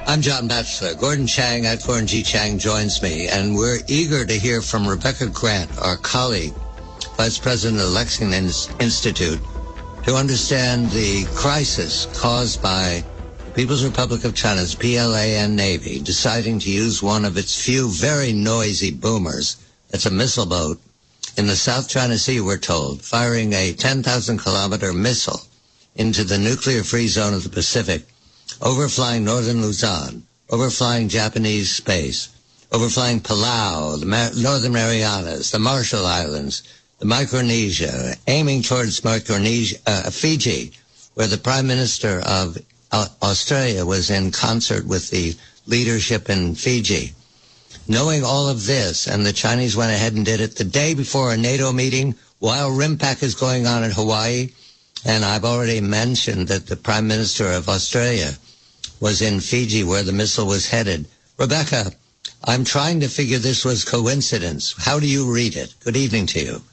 I'm John Batchelor. Gordon Chang at Gordon G. Chang joins me, and we're eager to hear from Rebecca Grant, our colleague, Vice President of the Lexington Institute, to understand the crisis caused by the People's Republic of China's PLAN Navy deciding to use one of its few very noisy boomers, it's a missile boat, in the South China Sea, we're told, firing a 10,000-kilometer missile into the nuclear-free zone of the Pacific, overflying northern Luzon, overflying Japanese space, overflying Palau, the Northern Marianas, the Marshall Islands, the Micronesia, aiming towards Fiji, where the Prime Minister of Australia was in concert with the leadership in Fiji. Knowing all of this, and the Chinese went ahead and did it the day before a NATO meeting while RIMPAC is going on in Hawaii, and I've already mentioned that the Prime Minister of Australia was in Fiji where the missile was headed. Rebecca, I'm trying to figure this was coincidence. How do you read it? Good evening to you.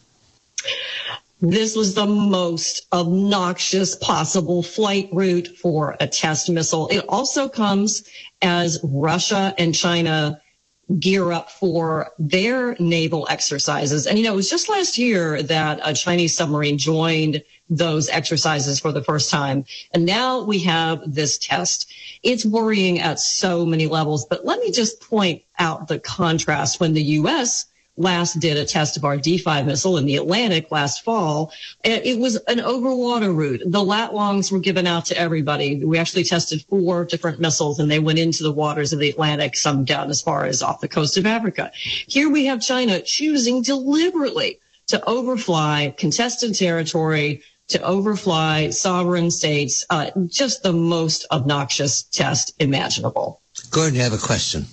This was the most obnoxious possible flight route for a test missile. It also comes as Russia and China gear up for their naval exercises. And, it was just last year that a Chinese submarine joined those exercises for the first time. And now we have this test. It's worrying at so many levels. But let me just point out the contrast. When the U.S. last did a test of our D5 missile in the Atlantic last fall, it was an overwater route. The lat longs were given out to everybody. We actually tested 4 different missiles, and they went into the waters of the Atlantic, some down as far as off the coast of Africa. Here we have China choosing deliberately to overfly contested territory, to overfly sovereign states, just the most obnoxious test imaginable. Gordon, you have a question.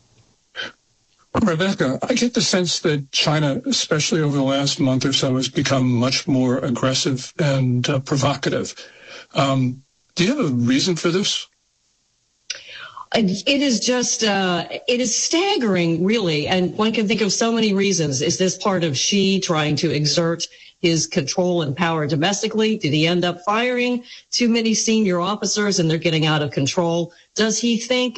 Rebecca, I get the sense that China, especially over the last month or so, has become much more aggressive and provocative. Do you have a reason for this? It is just, it is staggering, really. And one can think of so many reasons. Is this part of Xi trying to exert his control and power domestically? Did he end up firing too many senior officers and they're getting out of control? Does he think